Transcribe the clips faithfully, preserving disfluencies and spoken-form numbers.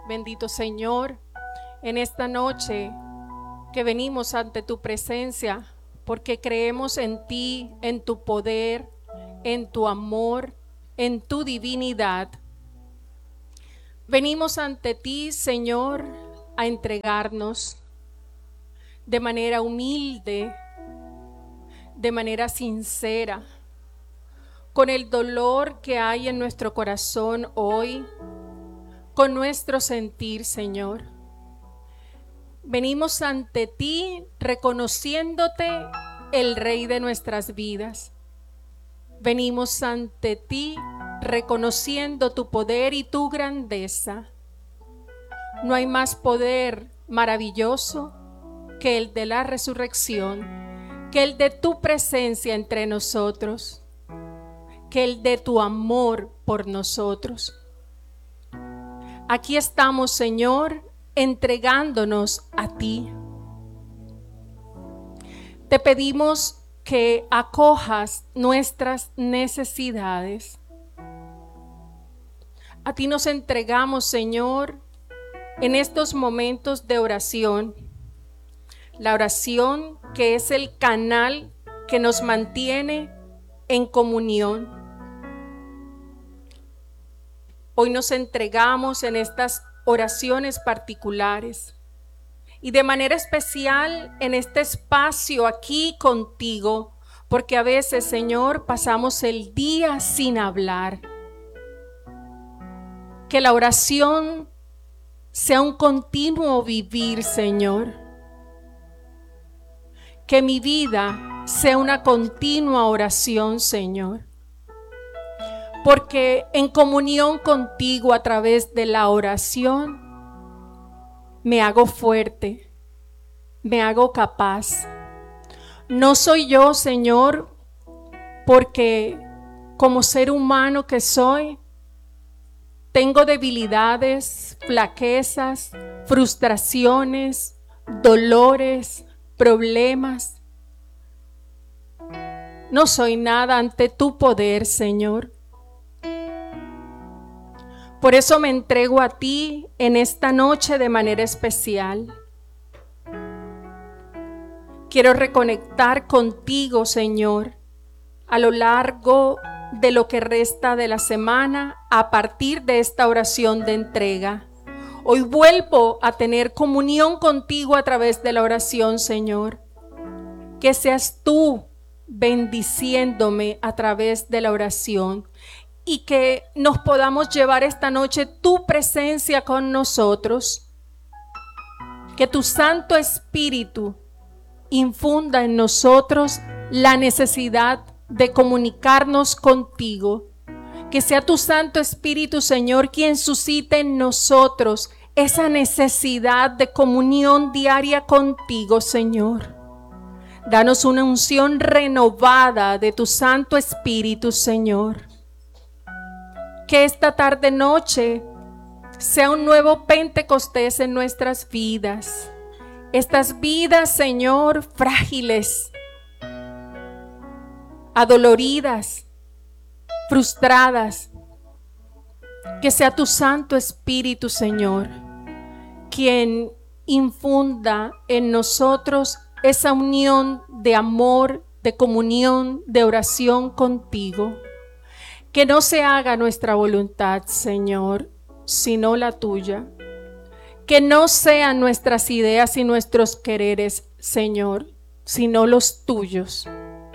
Bendito Señor, en esta noche que venimos ante tu presencia, porque creemos en ti, en tu poder, en tu amor, en tu divinidad. Venimos ante ti, Señor, a entregarnos de manera humilde, de manera sincera, con el dolor que hay en nuestro corazón hoy, con nuestro sentir, Señor. Venimos ante ti reconociéndote el Rey de nuestras vidas. Venimos ante ti reconociendo tu poder y tu grandeza. No hay más poder maravilloso que el de la resurrección, que el de tu presencia entre nosotros, que el de tu amor por nosotros. Aquí estamos, Señor, entregándonos a ti. Te pedimos que acojas nuestras necesidades. A ti nos entregamos, Señor, en estos momentos de oración. La oración que es el canal que nos mantiene en comunión. Hoy nos entregamos en estas oraciones particulares y de manera especial en este espacio aquí contigo, porque a veces, Señor, pasamos el día sin hablar. Que la oración sea un continuo vivir, Señor. Que mi vida sea una continua oración, Señor. Porque en comunión contigo a través de la oración me hago fuerte, me hago capaz. No soy yo, Señor, porque como ser humano que soy, tengo debilidades, flaquezas, frustraciones, dolores, problemas. No soy nada ante tu poder, Señor. Por eso me entrego a ti en esta noche de manera especial. Quiero reconectar contigo, Señor, a lo largo de lo que resta de la semana a partir de esta oración de entrega. Hoy vuelvo a tener comunión contigo a través de la oración, Señor. Que seas tú bendiciéndome a través de la oración. Y que nos podamos llevar esta noche tu presencia con nosotros. Que tu Santo Espíritu infunda en nosotros la necesidad de comunicarnos contigo. Que sea tu Santo Espíritu, Señor, quien suscite en nosotros esa necesidad de comunión diaria contigo, Señor. Danos una unción renovada de tu Santo Espíritu, Señor. Que esta tarde noche sea un nuevo Pentecostés en nuestras vidas. Estas vidas, Señor, frágiles, adoloridas, frustradas. Que sea tu Santo Espíritu, Señor, quien infunda en nosotros esa unión de amor, de comunión, de oración contigo. Que no se haga nuestra voluntad, Señor, sino la tuya. Que no sean nuestras ideas y nuestros quereres, Señor, sino los tuyos.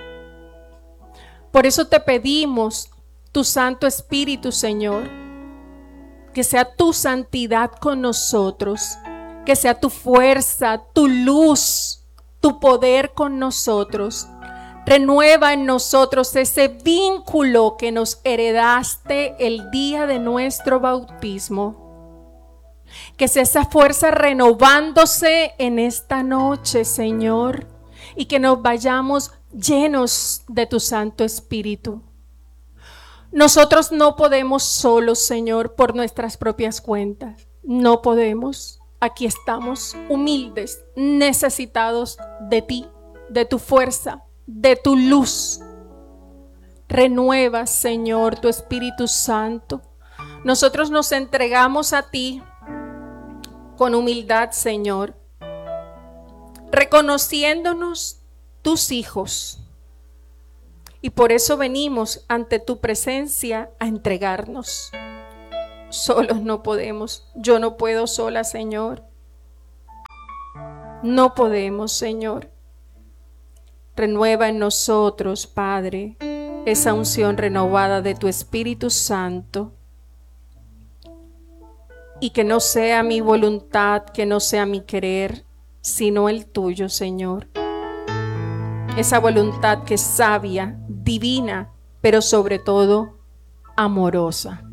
Por eso te pedimos tu Santo Espíritu, Señor, que sea tu santidad con nosotros, que sea tu fuerza, tu luz, tu poder con nosotros. Renueva en nosotros ese vínculo que nos heredaste el día de nuestro bautismo. Que sea esa fuerza renovándose en esta noche, Señor, y que nos vayamos llenos de tu Santo Espíritu. Nosotros no podemos solos, Señor, por nuestras propias cuentas. No podemos. Aquí estamos humildes, necesitados de ti, de tu fuerza, de tu luz. Renueva, Señor, tu Espíritu Santo. Nosotros nos entregamos a ti con humildad, Señor, reconociéndonos tus hijos. Y por eso venimos ante tu presencia a entregarnos. Solos no podemos. Yo no puedo sola, Señor. No podemos, Señor. Renueva en nosotros, Padre, esa unción renovada de tu Espíritu Santo. Y que no sea mi voluntad, que no sea mi querer, sino el tuyo, Señor. Esa voluntad que es sabia, divina, pero sobre todo amorosa.